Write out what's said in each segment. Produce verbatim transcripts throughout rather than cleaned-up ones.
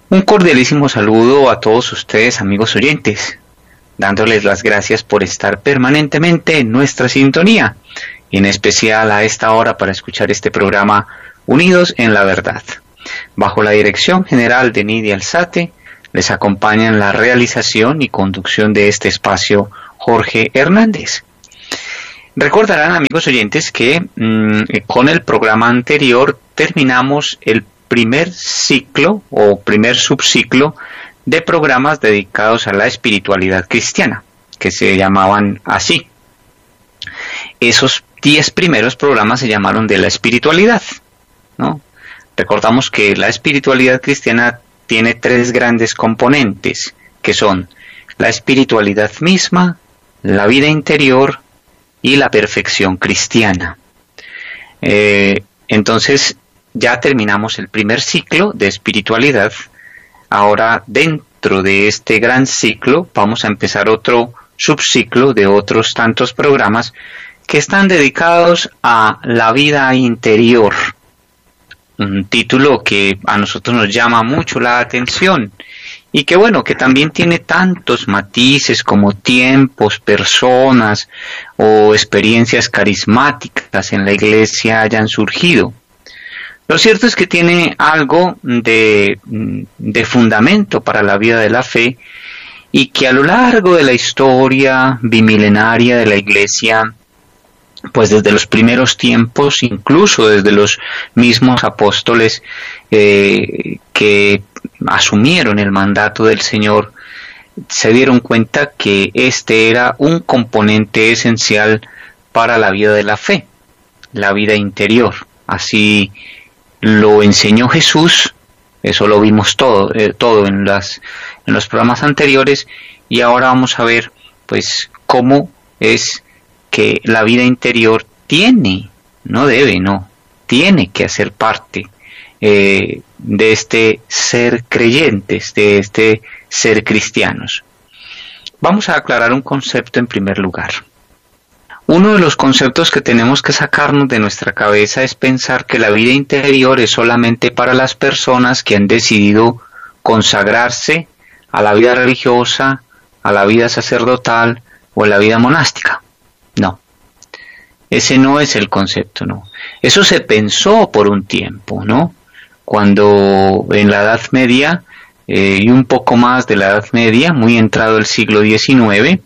Un cordialísimo saludo a todos ustedes, amigos oyentes, dándoles las gracias por estar permanentemente en nuestra sintonía, y en especial a esta hora para escuchar este programa Unidos en la Verdad. Bajo la dirección general de Nidia Alzate, les acompaña en la realización y conducción de este espacio Jorge Hernández. Recordarán, amigos oyentes, que mmm, con el programa anterior terminamos el primer ciclo o primer subciclo de programas dedicados a la espiritualidad cristiana, que se llamaban así. Esos diez primeros programas se llamaron de la espiritualidad, ¿no? Recordamos que la espiritualidad cristiana tiene tres grandes componentes, que son la espiritualidad misma, la vida interior y la perfección cristiana. Eh, entonces, ya terminamos el primer ciclo de espiritualidad. Ahora, dentro de este gran ciclo, vamos a empezar otro subciclo de otros tantos programas que están dedicados a la vida interior. Un título que a nosotros nos llama mucho la atención y que, bueno, que también tiene tantos matices como tiempos, personas o experiencias carismáticas en la iglesia hayan surgido. Lo cierto es que tiene algo de, de fundamento para la vida de la fe y que a lo largo de la historia bimilenaria de la Iglesia, pues desde los primeros tiempos, incluso desde los mismos apóstoles eh, que asumieron el mandato del Señor, se dieron cuenta que este era un componente esencial para la vida de la fe, la vida interior. Así lo enseñó Jesús, eso lo vimos todo, eh, todo en, las, en los programas anteriores, y ahora vamos a ver pues cómo es que la vida interior tiene, no debe, no, tiene que hacer parte eh, de este ser creyentes, de este ser cristianos. Vamos a aclarar un concepto en primer lugar. Uno de los conceptos que tenemos que sacarnos de nuestra cabeza es pensar que la vida interior es solamente para las personas que han decidido consagrarse a la vida religiosa, a la vida sacerdotal o a la vida monástica. No, ese no es el concepto, no. Eso se pensó por un tiempo, ¿no? Cuando en la Edad Media eh, y un poco más de la Edad Media, muy entrado el siglo diecinueve,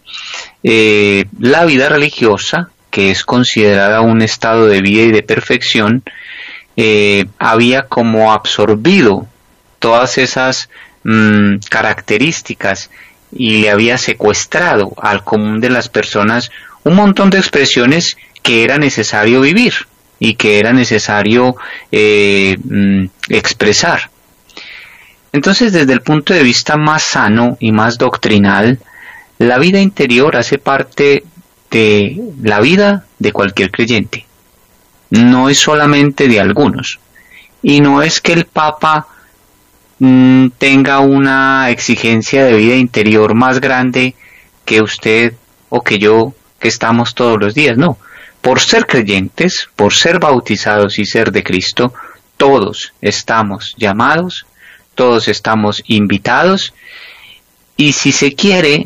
Eh, la vida religiosa, que es considerada un estado de vida y de perfección, eh, había como absorbido todas esas mmm, características y le había secuestrado al común de las personas un montón de expresiones que era necesario vivir y que era necesario eh, mmm, expresar. Entonces, desde el punto de vista más sano y más doctrinal, la vida interior hace parte de la vida de cualquier creyente. No es solamente de algunos. Y no es que el Papa mmm, tenga una exigencia de vida interior más grande que usted o que yo, que estamos todos los días. No. Por ser creyentes, por ser bautizados y ser de Cristo, todos estamos llamados, todos estamos invitados, y si se quiere,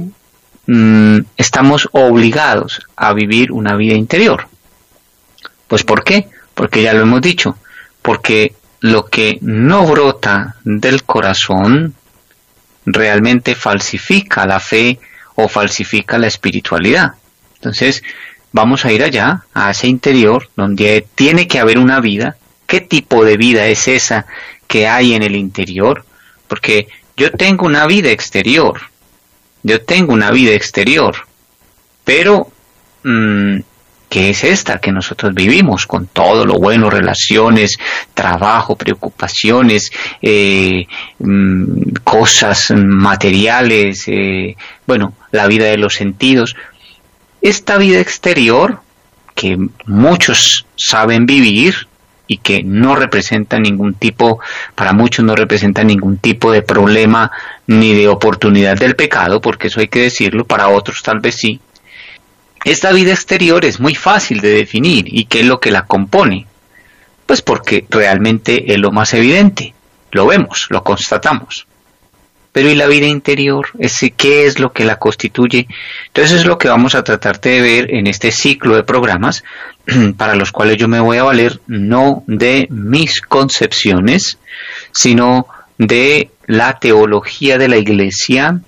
estamos obligados a vivir una vida interior. Pues ¿por qué? Porque ya lo hemos dicho, porque lo que no brota del corazón realmente falsifica la fe o falsifica la espiritualidad. Entonces vamos a ir allá, a ese interior donde tiene que haber una vida. ¿Qué tipo de vida es esa que hay en el interior? Porque yo tengo una vida exterior, Yo tengo una vida exterior, pero mmm, ¿qué es esta que nosotros vivimos con todo lo bueno? Relaciones, trabajo, preocupaciones, eh, mmm, cosas materiales, eh, bueno, la vida de los sentidos. Esta vida exterior que muchos saben vivir y que no representa ningún tipo, para muchos no representa ningún tipo de problema ni de oportunidad del pecado, porque eso hay que decirlo, para otros tal vez sí. Esta vida exterior es muy fácil de definir. ¿Y qué es lo que la compone? Pues porque realmente es lo más evidente, lo vemos, lo constatamos. Pero ¿y la vida interior? ¿Ese qué es lo que la constituye? Entonces es lo que vamos a tratar de ver en este ciclo de programas, para los cuales yo me voy a valer no de mis concepciones, sino de la teología de la Iglesia,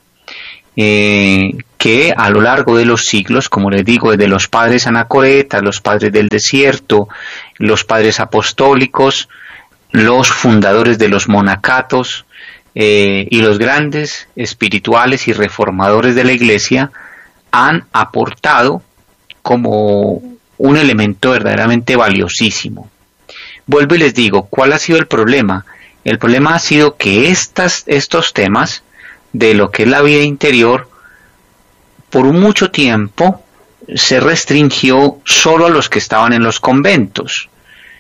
eh, que a lo largo de los siglos, como les digo, desde los padres anacoretas, los padres del desierto, los padres apostólicos, los fundadores de los monacatos, eh, y los grandes espirituales y reformadores de la Iglesia han aportado como un elemento verdaderamente valiosísimo. Vuelvo y les digo, ¿cuál ha sido el problema? El problema ha sido que estas, estos temas de lo que es la vida interior, por mucho tiempo se restringió solo a los que estaban en los conventos,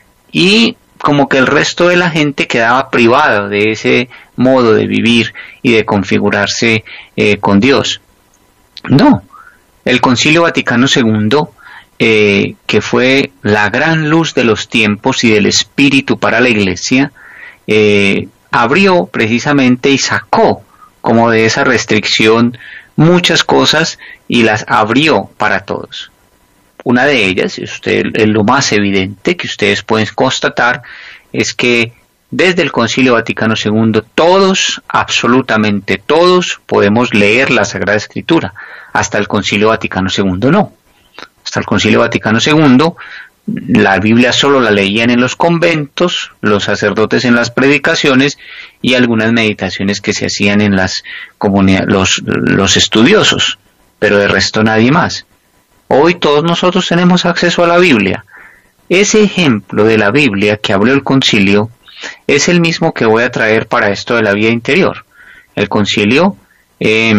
y como que el resto de la gente quedaba privada de ese modo de vivir y de configurarse eh, con Dios. No, el Concilio Vaticano segundo, eh, que fue la gran luz de los tiempos y del espíritu para la Iglesia, eh, abrió precisamente y sacó como de esa restricción muchas cosas y las abrió para todos. Una de ellas, y usted, es lo más evidente que ustedes pueden constatar, es que desde el Concilio Vaticano segundo todos, absolutamente todos, podemos leer la Sagrada Escritura. Hasta el Concilio Vaticano segundo no. Hasta el Concilio Vaticano segundo la Biblia solo la leían en los conventos, los sacerdotes en las predicaciones y algunas meditaciones que se hacían en las comunidades, los, los estudiosos, pero de resto nadie más. Hoy todos nosotros tenemos acceso a la Biblia. Ese ejemplo de la Biblia que habló el concilio es el mismo que voy a traer para esto de la vida interior. El concilio, eh,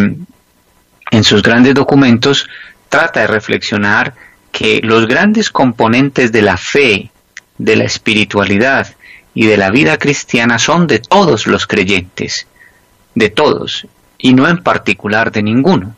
en sus grandes documentos, trata de reflexionar que los grandes componentes de la fe, de la espiritualidad y de la vida cristiana son de todos los creyentes, de todos, y no en particular de ninguno.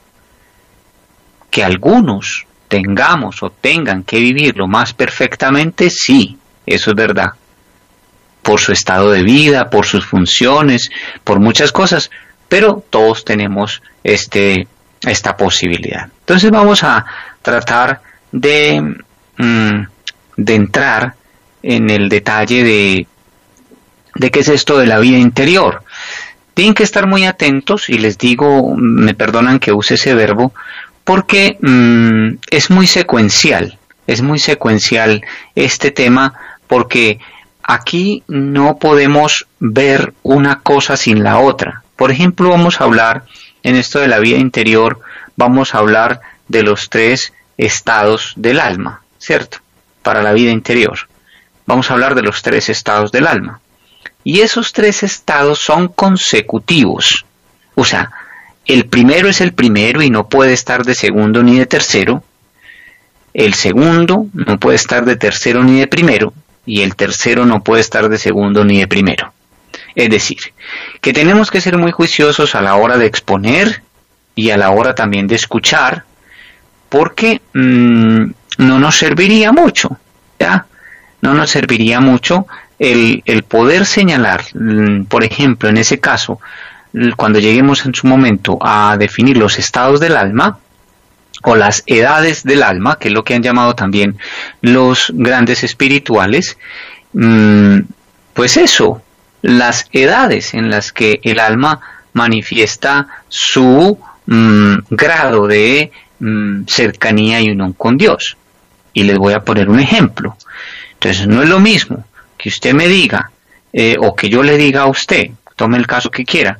Que algunos tengamos o tengan que vivirlo más perfectamente, sí, eso es verdad. Por su estado de vida, por sus funciones, por muchas cosas, pero todos tenemos este, esta posibilidad. Entonces vamos a tratar de, mm, de entrar en el detalle de, de qué es esto de la vida interior. Tienen que estar muy atentos, y les digo, me perdonan que use ese verbo, porque mmm, es muy secuencial, es muy secuencial este tema, porque aquí no podemos ver una cosa sin la otra. Por ejemplo, vamos a hablar, en esto de la vida interior, vamos a hablar de los tres estados del alma, ¿cierto? Para la vida interior. Vamos a hablar de los tres estados del alma. Y esos tres estados son consecutivos. O sea, el primero es el primero y no puede estar de segundo ni de tercero. El segundo no puede estar de tercero ni de primero. Y el tercero no puede estar de segundo ni de primero. Es decir, que tenemos que ser muy juiciosos a la hora de exponer y a la hora también de escuchar, porque mmm, no nos serviría mucho, ¿ya? No nos serviría mucho el, el poder señalar, por ejemplo, en ese caso, cuando lleguemos en su momento a definir los estados del alma, o las edades del alma, que es lo que han llamado también los grandes espirituales, mmm, pues eso, las edades en las que el alma manifiesta su mmm, grado de mmm, cercanía y unión con Dios. Y les voy a poner un ejemplo. Entonces no es lo mismo que usted me diga, eh, o que yo le diga a usted, tome el caso que quiera,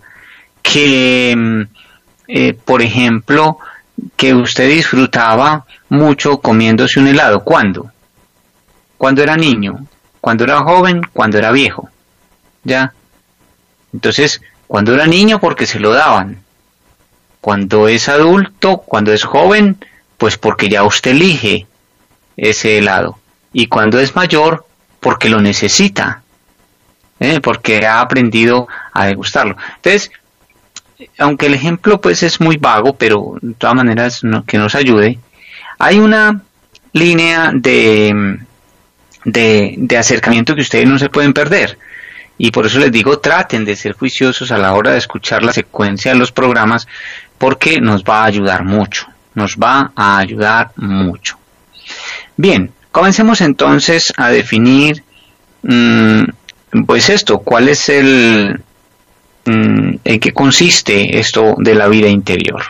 que, eh, por ejemplo, que usted disfrutaba mucho comiéndose un helado. ¿Cuándo? Cuando era niño, cuando era joven, cuando era viejo. ¿Ya? Entonces, cuando era niño porque se lo daban. Cuando es adulto, cuando es joven, pues porque ya usted elige ese helado. Y cuando es mayor, porque lo necesita. ¿Eh? Porque ha aprendido a degustarlo. Entonces, aunque el ejemplo pues es muy vago, pero de todas maneras no, que nos ayude, hay una línea de, de, de acercamiento que ustedes no se pueden perder, y por eso les digo, traten de ser juiciosos a la hora de escuchar la secuencia de los programas, porque nos va a ayudar mucho, nos va a ayudar mucho. Bien, comencemos entonces a definir, mmm, pues esto, cuál es el, mmm, en qué consiste esto de la vida interior.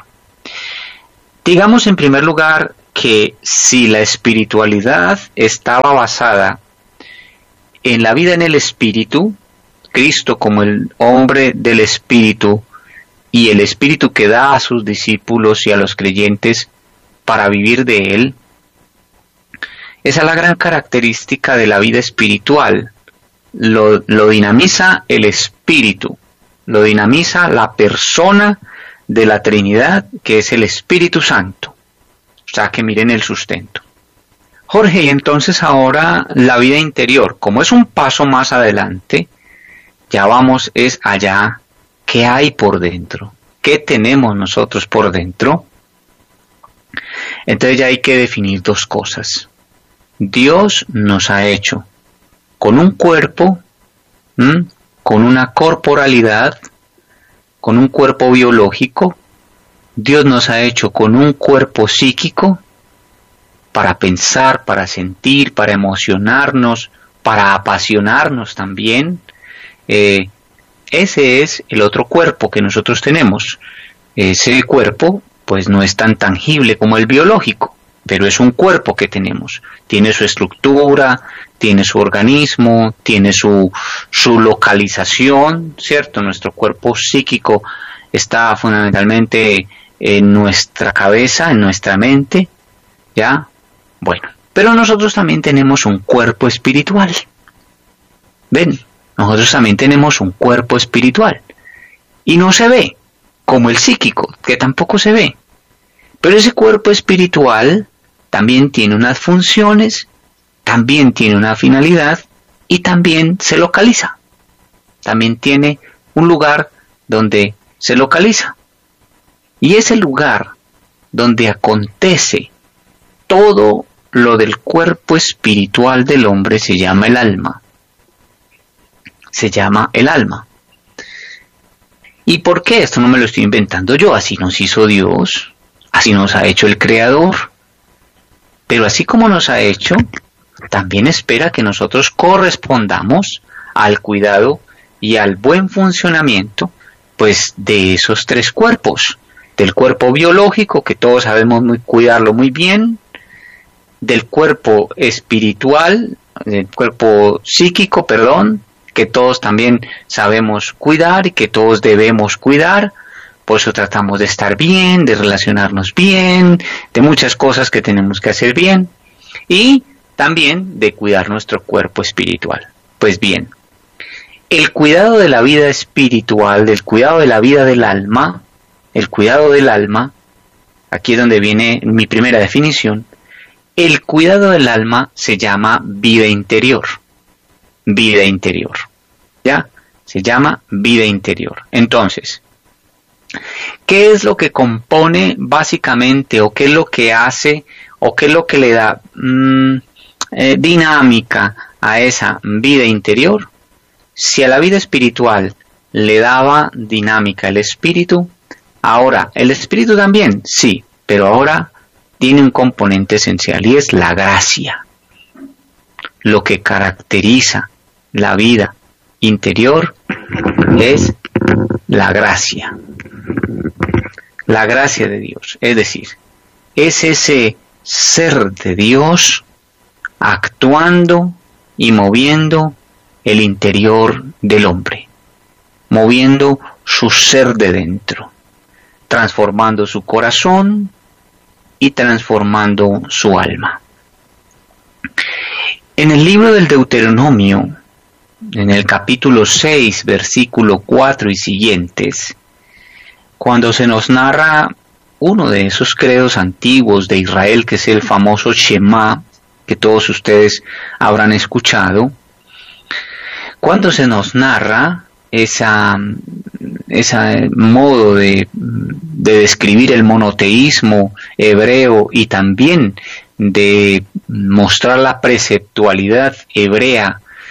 Digamos en primer lugar que si la espiritualidad estaba basada en la vida en el espíritu, Cristo como el hombre del espíritu y el espíritu que da a sus discípulos y a los creyentes para vivir de él, esa es la gran característica de la vida espiritual. Lo, lo dinamiza el espíritu, lo dinamiza la persona de la Trinidad, que es el Espíritu Santo. O sea que miren el sustento. Jorge, y entonces ahora la vida interior, como es un paso más adelante, ya vamos es allá, ¿qué hay por dentro? ¿Qué tenemos nosotros por dentro? Entonces ya hay que definir dos cosas. Dios nos ha hecho con un cuerpo, ¿m? con una corporalidad, con un cuerpo biológico. Dios nos ha hecho con un cuerpo psíquico para pensar, para sentir, para emocionarnos, para apasionarnos también. Eh, ese es el otro cuerpo que nosotros tenemos. Ese cuerpo pues no es tan tangible como el biológico, pero es un cuerpo que tenemos. Tiene su estructura, tiene su organismo, tiene su, su localización, ¿cierto? Nuestro cuerpo psíquico está fundamentalmente en nuestra cabeza, en nuestra mente, ¿ya? Bueno, pero nosotros también tenemos un cuerpo espiritual. ¿Ven? Nosotros también tenemos un cuerpo espiritual. Y no se ve, como el psíquico, que tampoco se ve. Pero ese cuerpo espiritual también tiene unas funciones, también tiene una finalidad y también se localiza. También tiene un lugar donde se localiza. Y ese lugar donde acontece todo lo del cuerpo espiritual del hombre se llama el alma. Se llama el alma. ¿Y por qué? Esto no me lo estoy inventando yo, así nos hizo Dios, así nos ha hecho el Creador. Pero así como nos ha hecho, también espera que nosotros correspondamos al cuidado y al buen funcionamiento, pues, de esos tres cuerpos. Del cuerpo biológico, que todos sabemos muy, cuidarlo muy bien, del cuerpo espiritual, del cuerpo psíquico, perdón, que todos también sabemos cuidar y que todos debemos cuidar. Por eso tratamos de estar bien, de relacionarnos bien, de muchas cosas que tenemos que hacer bien y también de cuidar nuestro cuerpo espiritual. Pues bien, el cuidado de la vida espiritual, del cuidado de la vida del alma, el cuidado del alma, aquí es donde viene mi primera definición, el cuidado del alma se llama vida interior. Vida interior, ¿ya? Se llama vida interior. Entonces, ¿qué es lo que compone básicamente o qué es lo que hace o qué es lo que le da mmm, eh, dinámica a esa vida interior? Si a la vida espiritual le daba dinámica el espíritu, ahora el espíritu también, sí, pero ahora tiene un componente esencial y es la gracia. Lo que caracteriza la vida interior es la gracia. La gracia de Dios, es decir, es ese ser de Dios actuando y moviendo el interior del hombre, moviendo su ser de dentro, transformando su corazón y transformando su alma. En el libro del Deuteronomio, en el capítulo seis, versículo cuatro y siguientes, cuando se nos narra uno de esos credos antiguos de Israel, que es el famoso Shema, que todos ustedes habrán escuchado, cuando se nos narra esa, ese modo de, de describir el monoteísmo hebreo y también de mostrar la preceptualidad hebrea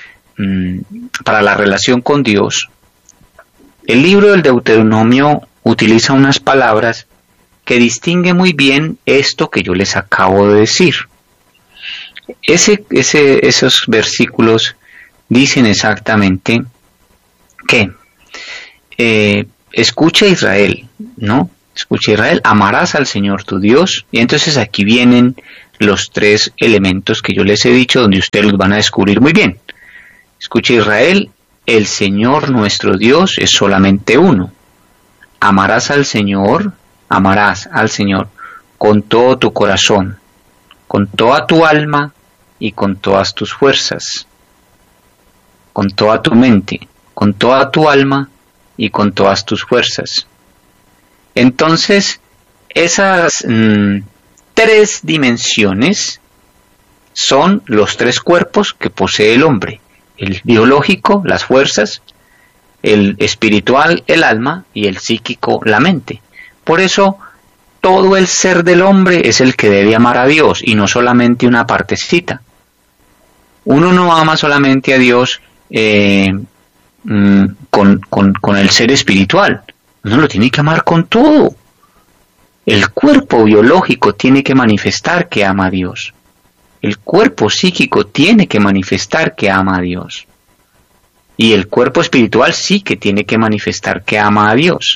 mmm, para la relación con Dios, el libro del Deuteronomio utiliza unas palabras que distinguen muy bien esto que yo les acabo de decir. Ese, ese, esos versículos dicen exactamente que eh, escucha Israel, ¿no? Escucha Israel, amarás al Señor tu Dios. Y entonces aquí vienen los tres elementos que yo les he dicho, donde ustedes los van a descubrir muy bien. Escucha Israel, el Señor nuestro Dios es solamente uno. Amarás al Señor, amarás al Señor con todo tu corazón, con toda tu alma y con todas tus fuerzas, con toda tu mente, con toda tu alma y con todas tus fuerzas. Entonces, esas mmm, tres dimensiones son los tres cuerpos que posee el hombre: el biológico, las fuerzas; el espiritual, el alma; y el psíquico, la mente. Por eso, todo el ser del hombre es el que debe amar a Dios, y no solamente una partecita. Uno no ama solamente a Dios eh, mmm, con, con, con el ser espiritual. Uno lo tiene que amar con todo. El cuerpo biológico tiene que manifestar que ama a Dios. El cuerpo psíquico tiene que manifestar que ama a Dios. Y el cuerpo espiritual sí que tiene que manifestar que ama a Dios.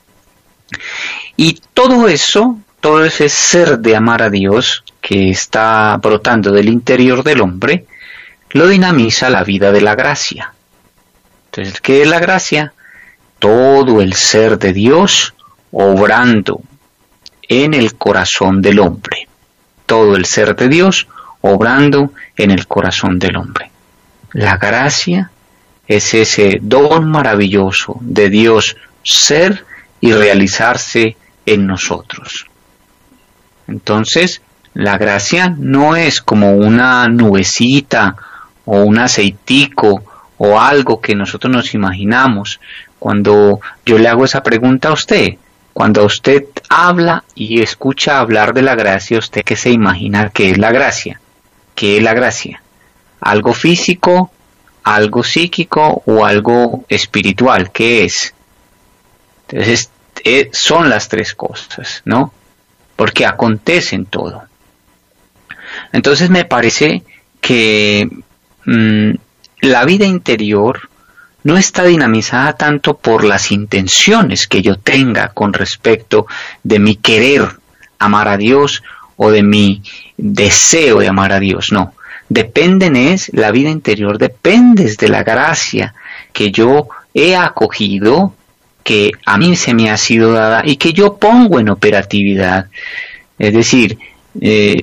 Y todo eso, todo ese ser de amar a Dios que está brotando del interior del hombre, lo dinamiza la vida de la gracia. Entonces, ¿qué es la gracia? Todo el ser de Dios obrando en el corazón del hombre. Todo el ser de Dios obrando en el corazón del hombre. La gracia es ese don maravilloso de Dios ser y realizarse en nosotros. Entonces, la gracia no es como una nubecita o un aceitico o algo que nosotros nos imaginamos. Cuando yo le hago esa pregunta a usted, cuando usted habla y escucha hablar de la gracia, ¿usted qué se imagina que es la gracia? ¿Qué es la gracia? ¿Algo físico, algo psíquico o algo espiritual? ¿Qué es? Entonces, eh, son las tres cosas, ¿no? Porque acontecen todo. Entonces me parece que mmm, la vida interior no está dinamizada tanto por las intenciones que yo tenga con respecto de mi querer amar a Dios o de mi deseo de amar a Dios, no. Dependen es, la vida interior depende de la gracia que yo he acogido, que a mí se me ha sido dada y que yo pongo en operatividad. Es decir, eh,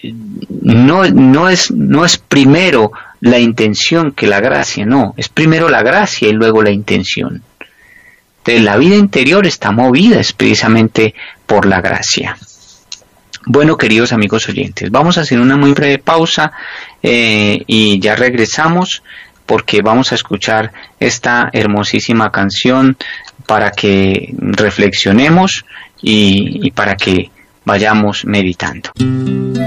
no, no, es, no es primero la intención que la gracia, no, es primero la gracia y luego la intención. Entonces, la vida interior está movida es precisamente por la gracia. Bueno, queridos amigos oyentes, vamos a hacer una muy breve pausa eh, y ya regresamos porque vamos a escuchar esta hermosísima canción para que reflexionemos y, y para que vayamos meditando.